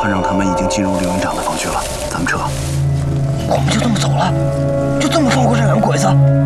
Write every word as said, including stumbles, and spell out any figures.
团长他们已经进入刘营长的房区了，咱们撤。 我们就这么走了？就这么放过这两个鬼子？